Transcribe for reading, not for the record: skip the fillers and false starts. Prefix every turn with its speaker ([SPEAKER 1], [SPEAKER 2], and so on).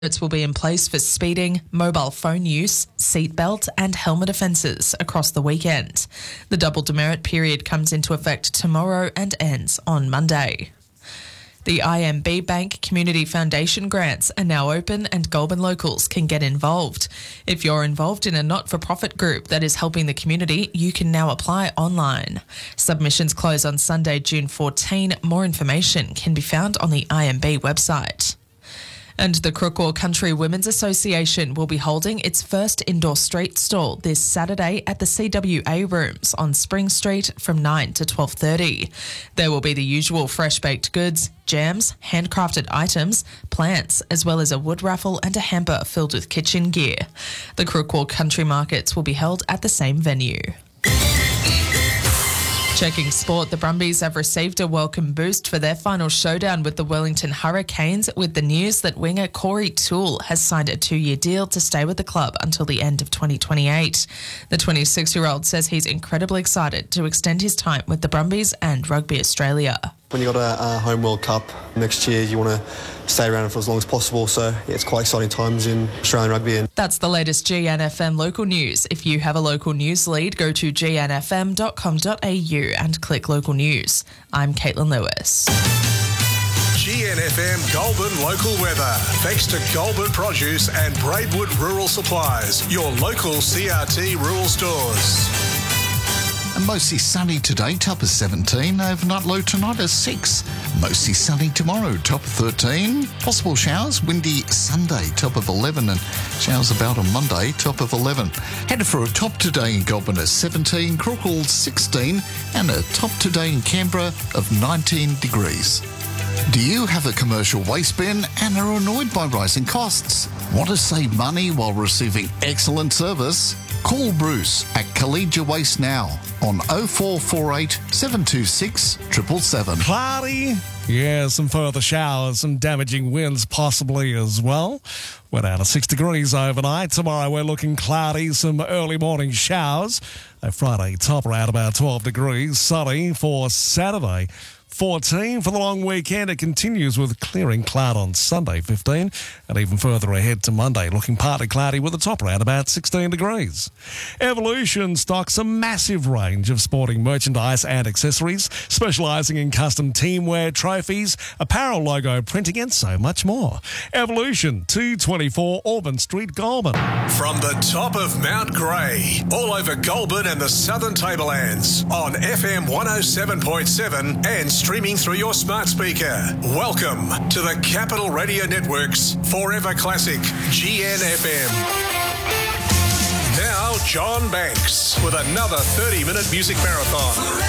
[SPEAKER 1] It will be in place for speeding, mobile phone use, seatbelt and helmet offences across the weekend. The double demerit period comes into effect tomorrow and ends on Monday. The IMB Bank Community Foundation grants are now open and Goulburn locals can get involved. If you're involved in a not-for-profit group that is helping the community, you can now apply online. Submissions close on Sunday, June 14. More information can be found on the IMB website. And the Crookwell Country Women's Association will be holding its first indoor street stall this Saturday at the CWA Rooms on Spring Street from 9 to 12:30. There will be the usual fresh-baked goods, jams, handcrafted items, plants, as well as a wood raffle and a hamper filled with kitchen gear. The Crookwell Country Markets will be held at the same venue. Checking sport, the Brumbies have received a welcome boost for their final showdown with the Wellington Hurricanes with the news that winger Corey Toole has signed a 2-year deal to stay with the club until the end of 2028. The 26-year-old says he's incredibly excited to extend his time with the Brumbies and Rugby Australia.
[SPEAKER 2] When you've got a home World Cup next year, you want to stay around for as long as possible. So yeah, it's quite exciting times in Australian rugby.
[SPEAKER 1] That's the latest GNFM local news. If you have a local news lead, go to gnfm.com.au and click local news. I'm Caitlin Lewis.
[SPEAKER 3] GNFM Goulburn local weather. Thanks to Goulburn Produce and Braidwood Rural Supplies, your local CRT rural stores.
[SPEAKER 4] Mostly sunny today, top of 17. Overnight low tonight is 6. Mostly sunny tomorrow, top of 13. Possible showers, windy Sunday, top of 11. And showers about on Monday, top of 11. Headed for a top today in Goulburn at 17, Crookwell 16, and a top today in Canberra of 19 degrees. Do you have a commercial waste bin and are annoyed by rising costs? Want to save money while receiving excellent service? Call Bruce at Collegia Waste now on 0448 726 777.
[SPEAKER 5] Cloudy. Yeah, some further showers, some damaging winds possibly as well. We're down to 6 degrees overnight. Tomorrow we're looking cloudy, some early morning showers. Friday top around about 12 degrees. Sunny for Saturday. 14 for the long weekend. It continues with clearing cloud on Sunday, 15, and even further ahead to Monday, looking partly cloudy with a top around about 16 degrees. Evolution stocks a massive range of sporting merchandise and accessories, specialising in custom teamwear, trophies, apparel logo printing, and so much more. Evolution, 224 Auburn Street, Goulburn.
[SPEAKER 3] From the top of Mount Grey, all over Goulburn and the Southern Tablelands, on FM 107.7 and streaming through your smart speaker. Welcome to the Capital Radio Network's Forever Classic GNFM. Now, John Banks with another 30-minute music marathon.